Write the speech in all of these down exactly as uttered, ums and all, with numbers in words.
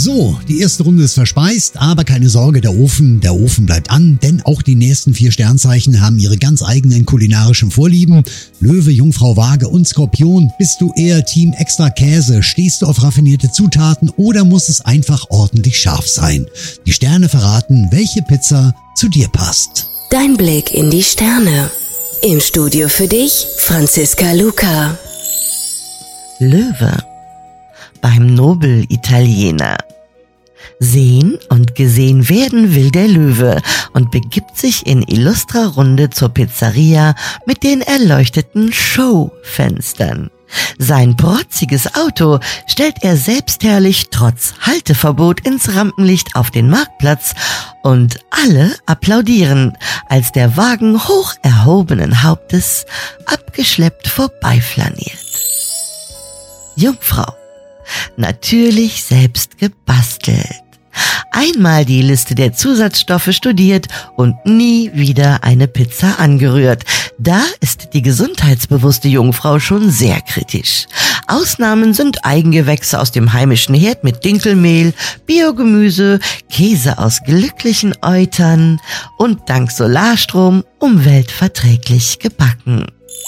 So, die erste Runde ist verspeist, aber keine Sorge, der Ofen, der Ofen bleibt an, denn auch die nächsten vier Sternzeichen haben ihre ganz eigenen kulinarischen Vorlieben. Löwe, Jungfrau, Waage und Skorpion. Bist du eher Team Extra Käse? Stehst du auf raffinierte Zutaten oder muss es einfach ordentlich scharf sein? Die Sterne verraten, welche Pizza zu dir passt. Dein Blick in die Sterne. Im Studio für dich, Franziska Luca. Löwe. Beim Nobel-Italiener. Sehen und gesehen werden will der Löwe und begibt sich in illustrer Runde zur Pizzeria mit den erleuchteten Showfenstern. Sein protziges Auto stellt er selbstherrlich trotz Halteverbot ins Rampenlicht auf den Marktplatz und alle applaudieren, als der Wagen hoch erhobenen Hauptes abgeschleppt vorbeiflaniert. Jungfrau. Natürlich selbst gebastelt. Einmal die Liste der Zusatzstoffe studiert und nie wieder eine Pizza angerührt. Da ist die gesundheitsbewusste Jungfrau schon sehr kritisch. Ausnahmen sind Eigengewächse aus dem heimischen Herd mit Dinkelmehl, Biogemüse, Käse aus glücklichen Eutern und dank Solarstrom umweltverträglich gebacken.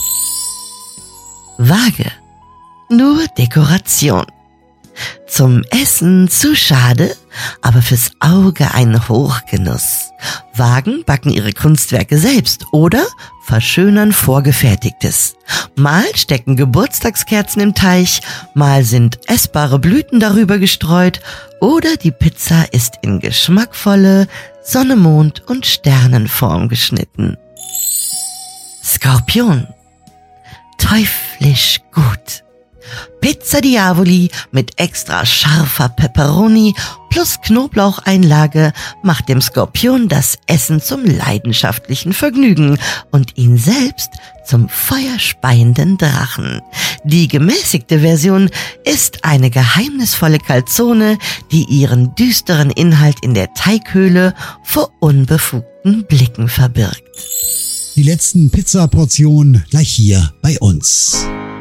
Waage. Nur Dekoration. Zum Essen zu schade, aber fürs Auge ein Hochgenuss. Wagen backen ihre Kunstwerke selbst oder verschönern Vorgefertigtes. Mal stecken Geburtstagskerzen im Teich, mal sind essbare Blüten darüber gestreut oder die Pizza ist in geschmackvolle Sonne, Mond und Sternenform geschnitten. Skorpion. Teuflisch gut. Pizza Diavoli mit extra scharfer Pepperoni plus Knoblaucheinlage macht dem Skorpion das Essen zum leidenschaftlichen Vergnügen und ihn selbst zum feuerspeienden Drachen. Die gemäßigte Version ist eine geheimnisvolle Calzone, die ihren düsteren Inhalt in der Teighöhle vor unbefugten Blicken verbirgt. Die letzten Pizzaportionen gleich hier bei uns.